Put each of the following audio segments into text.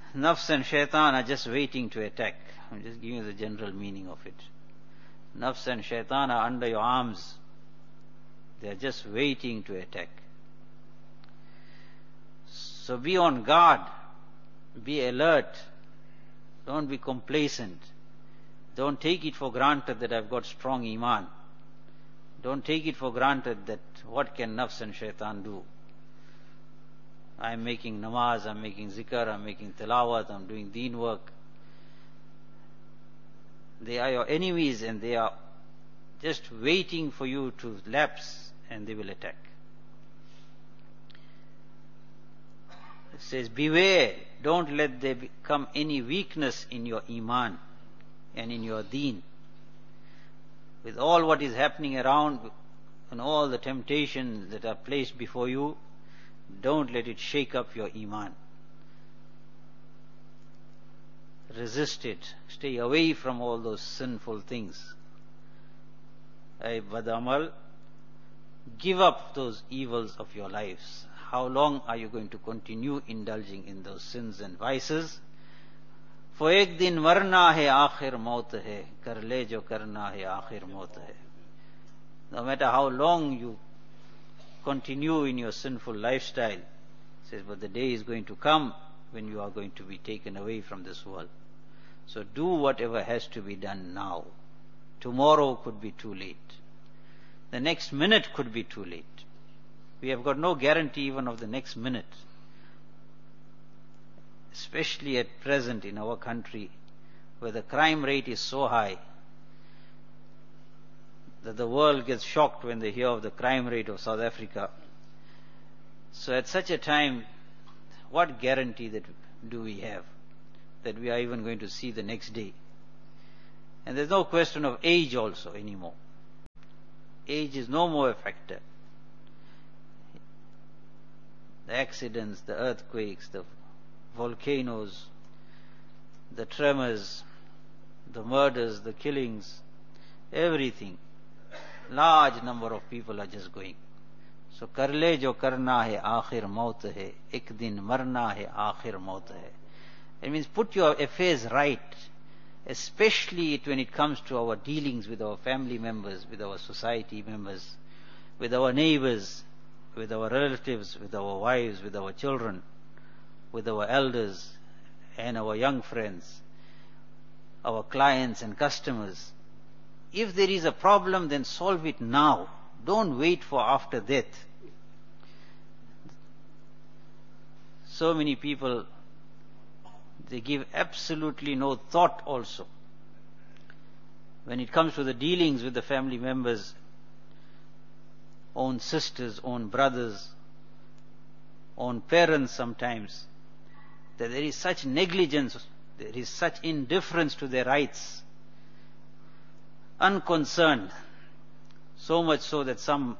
Nafs and shaitan are just waiting to attack. I'm just giving you the general meaning of it. Nafs and shaitan are under your arms. They are just waiting to attack. So be on guard. Be alert. Don't be complacent. Don't take it for granted that I've got strong iman. Don't take it for granted that what can nafs and shaitan do. I'm making namaz, I'm making zikr, I'm making tilawat, I'm doing deen work. They are your enemies and they are just waiting for you to lapse and they will attack. It says, beware, don't let there become any weakness in your iman and in your deen. With all what is happening around and all the temptations that are placed before you, don't let it shake up your iman. Resist it. Stay away from all those sinful things. Ay badamal, give up those evils of your lives. How long are you going to continue indulging in those sins and vices? For ek din marna hai, aakhir maut hai. Kar le jo karna hai, aakhir maut hai. No matter how long you continue in your sinful lifestyle, it says, but the day is going to come when you are going to be taken away from this world. So do whatever has to be done now. Tomorrow could be too late. The next minute could be too late. We have got no guarantee even of the next minute. Especially at present in our country, where the crime rate is so high that the world gets shocked when they hear of the crime rate of South Africa. So at such a time, what guarantee do we have that we are even going to see the next day? And there's no question of age also anymore. Age is no more a factor. The accidents, the earthquakes, the volcanoes, the tremors, the murders, the killings, everything. Large number of people are just going. So kar le jo karna hai, aakhir maut hai. Ek din marna hai, aakhir maut hai. It means put your affairs right, especially when it comes to our dealings with our family members, with our society members, with our neighbors, with our relatives, with our wives, with our children, with our elders and our young friends, our clients and customers. If there is a problem, then solve it now. Don't wait for after death. So many people, they give absolutely no thought also. When it comes to the dealings with the family members, own sisters, own brothers, own parents sometimes, that there is such negligence, there is such indifference to their rights, unconcerned, so much so that some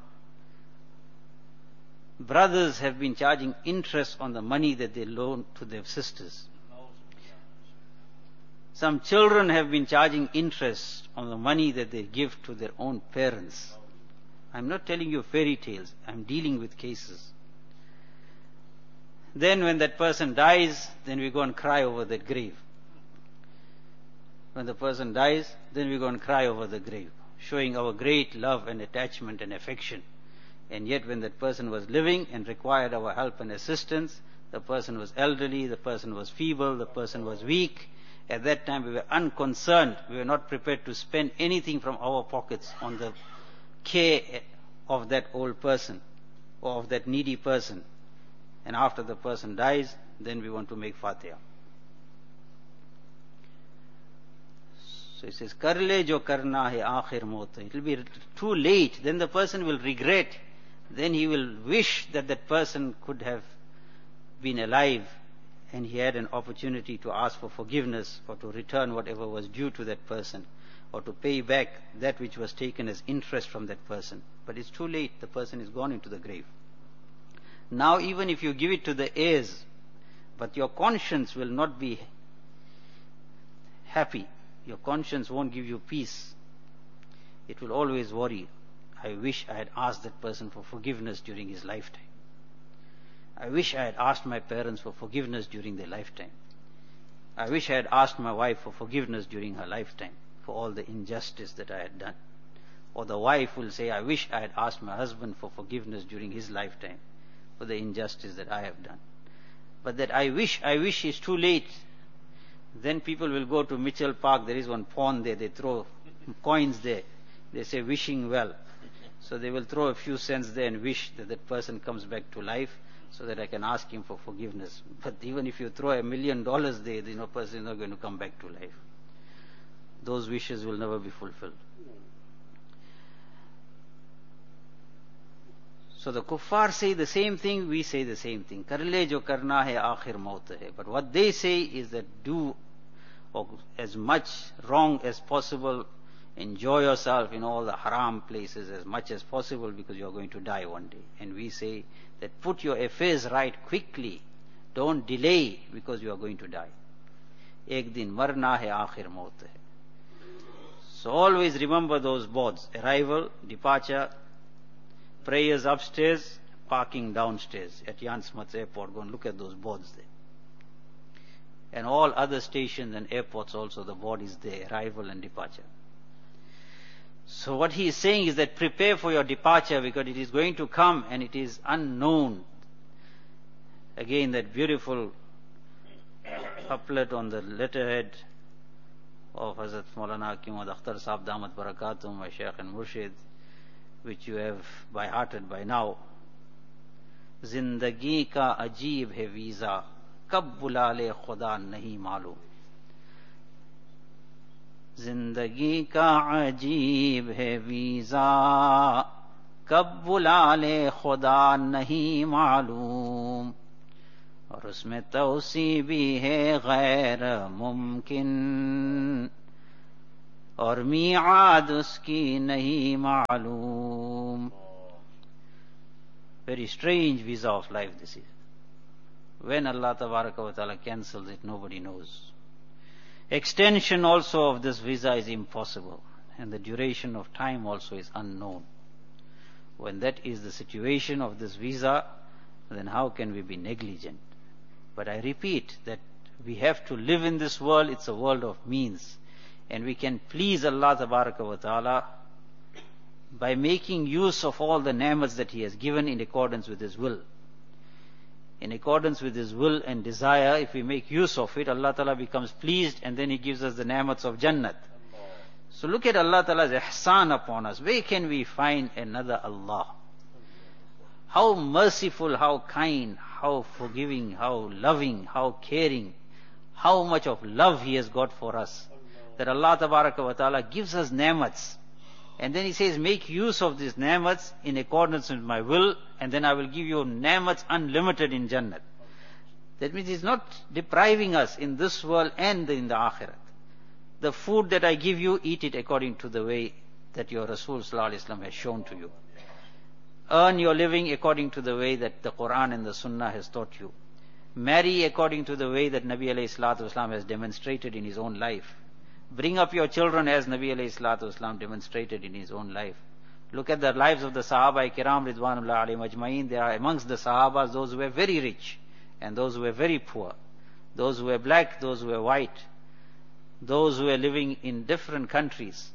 brothers have been charging interest on the money that they loan to their sisters. Some children have been charging interest on the money that they give to their own parents. I'm not telling you fairy tales, I'm dealing with cases. Then when that person dies, then we go and cry over that grave. When the person dies, then we go and cry over the grave, showing our great love and attachment and affection. And yet when that person was living and required our help and assistance, the person was elderly, the person was feeble, the person was weak. At that time we were unconcerned. We were not prepared to spend anything from our pockets on the care of that old person or of that needy person. And after the person dies, then we want to make Fatiha. So it says, kar le jo karna hai, aakhir maut hai. It will be too late. Then the person will regret. Then he will wish that that person could have been alive and he had an opportunity to ask for forgiveness or to return whatever was due to that person or to pay back that which was taken as interest from that person. But it's too late. The person is gone into the grave. Now even if you give it to the heirs, but your conscience will not be happy. Your conscience won't give you peace. It will always worry. I wish I had asked that person for forgiveness during his lifetime. I wish I had asked my parents for forgiveness during their lifetime. I wish I had asked my wife for forgiveness during her lifetime for all the injustice that I had done. Or the wife will say, I wish I had asked my husband for forgiveness during his lifetime for the injustice that I have done. But that I wish is too late. Then people will go to Mitchell Park, there is one pond there, they throw coins there. They say wishing well. So they will throw a few cents there and wish that that person comes back to life so that I can ask him for forgiveness. But even if you throw $1 million there, the person is not going to come back to life. Those wishes will never be fulfilled. So the kuffar say the same thing, we say the same thing. Kar le jo karna hai, aakhir maut hai. But what they say is that do as much wrong as possible, enjoy yourself in all the haram places as much as possible because you are going to die one day. And we say that put your affairs right quickly. Don't delay because you are going to die. Ek din marna hai, aakhir maut hai. So always remember those boards. Arrival, departure, prayers upstairs, parking downstairs. At Jan Smuts Airport, go and look at those boards there. And all other stations and airports also, the board is there, arrival and departure. So what he is saying is that prepare for your departure because it is going to come and it is unknown. Again, that beautiful couplet on the letterhead of Hazrat Maulana Hakim Muhammad Akhtar Sahab Damat Barakatum, my Shaykh and Murshid, which you have by hearted by now. Zindagi ka ajeeb hai visa, kab bula le khuda nahi malum. Zindagi ka ajeeb hai visa, kab bula le khuda nahi malum. और उसमें तौसी भी है गैर मुमकिन और मीआद उसकी नहीं मालूम. Very strange visa of life this is. When Allah Tabaraka wa Ta'ala cancels it, nobody knows. Extension also of this visa is impossible, and the duration of time also is unknown. When that is the situation of this visa, then how can we be negligent? But I repeat that we have to live in this world. It's a world of means. And we can please Allah Tabaraka wa Ta'ala by making use of all the ni'mats that He has given in accordance with His will. In accordance with His will and desire, if we make use of it, Allah Ta'ala becomes pleased and then He gives us the ni'mats of Jannat. So look at Allah Ta'ala's ihsan upon us. Where can we find another Allah? How merciful, how kind, how forgiving, how loving, how caring, how much of love He has got for us. That Allah Tabaraka wa Ta'ala gives us ni'mats. And then He says, make use of these ni'mats in accordance with my will, and then I will give you ni'mats unlimited in Jannat. That means He's not depriving us in this world and in the Akhirat. The food that I give you, eat it according to the way that your Rasul Sallallahu Alaihi Wasallam has shown to you. Earn your living according to the way that the Quran and the Sunnah has taught you. Marry according to the way that Nabi alayhi salatu wasalam has demonstrated in his own life. Bring up your children as Nabi alayhi salatu wasalam demonstrated in his own life. Look at the lives of the Sahaba Kiram Ridwanullah alayhim ajma'in. There are amongst the Sahabas those who were very rich and those who were very poor. Those who were black, those who were white. Those who were living in different countries.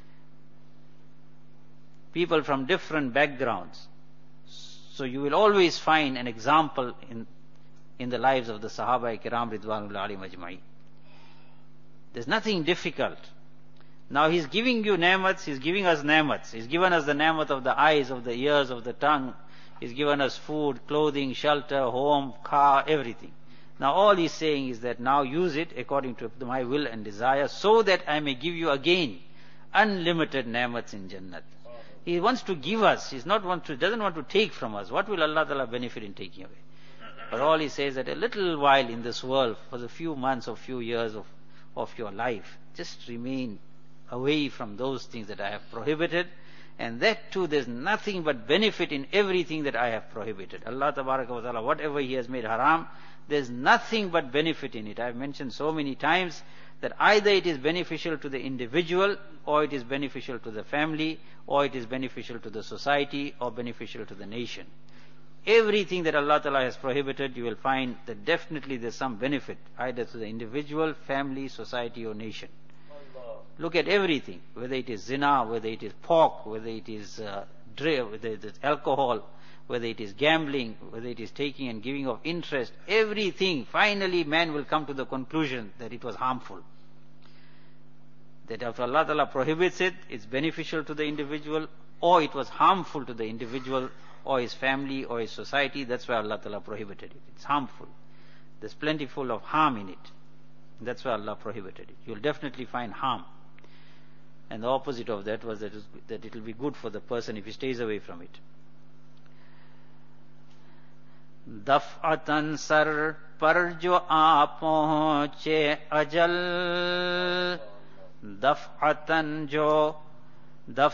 People from different backgrounds. So you will always find an example in the lives of the Sahaba Kiram Ridwanullah alayhim ajma'in. There's nothing difficult. Now He's giving you ni'mats, He's giving us ni'mats. He's given us the ni'mat of the eyes, of the ears, of the tongue. He's given us food, clothing, shelter, home, car, everything. Now all He's saying is that now use it according to my will and desire so that I may give you again unlimited ni'mats in Jannat. He wants to give us. Doesn't want to take from us. What will Allah Ta'ala benefit in taking away? But all He says that a little while in this world, for the few months or few years of your life, just remain away from those things that I have prohibited. And that too, there's nothing but benefit in everything that I have prohibited. Allah Tabaraka wa Ta'ala, whatever He has made haram, there's nothing but benefit in it. I've mentioned so many times that either it is beneficial to the individual, or it is beneficial to the family, or it is beneficial to the society, or beneficial to the nation. everything that Allah Ta'ala has prohibited, you will find that definitely there's some benefit, either to the individual, family, society or nation. Look at everything, whether it is zina, whether it is pork, whether it is whether it is alcohol, whether it is gambling, whether it is taking and giving of interest, everything, finally man will come to the conclusion that it was harmful. That after Allah Ta'ala prohibits it, it's beneficial to the individual, or it was harmful to the individual, or his family, or his society, that's why Allah Ta'ala prohibited it. It's harmful. There's plentiful of harm in it. That's why Allah prohibited it. You'll definitely find harm. And the opposite of that was that it will be good for the person if he stays away from it. दफ़अतन sir पर जो आ पहुँचे अजल, दफ़अतन जो